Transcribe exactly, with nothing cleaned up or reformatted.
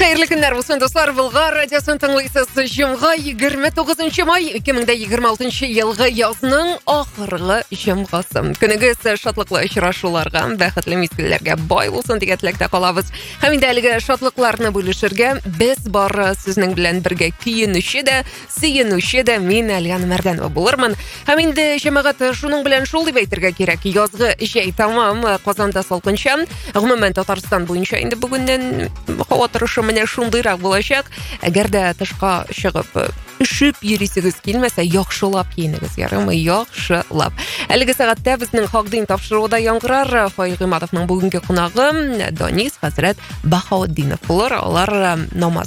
Xayrli günler olsun dostlar. Bulgar Radyosu'nu tыңлайсыз. Жұмға yigirma to'qqizinchi may ikki ming yigirma oltinchi yılғы yazның ахырғы жұмғасы. Күнігіз шатлықлы ұшырашуларға, бәхетлі мезгілләргә бай болсын деген тілекте қалабыз. Һәм инде әлеге шатлыкларны бүлешергә без бар сезнең белән бергә көенүче дә, сөенүче дә мин Алиян Мәрдәнова булырмын. Һәм инде җәмәгать шуның белән шул дип әйтергә кирәк. Язгы җәй тамам, Казанда салкынча. Гомумән Татарстан буенча инде бүгеннән һава торышы менә шундыйрак булачак. Әгәр дә тышка чыгып üşüп йөрисегез килмәсә, яхшылап киенегез, ярымы яхшылап. Әлеге сәгатьтә безнең хакдин тапшыруда яңгырар. Фаил Гыйматовның бүгенге кунагы Данис хәзрәт Баһаутдинов булыр. Алар намаз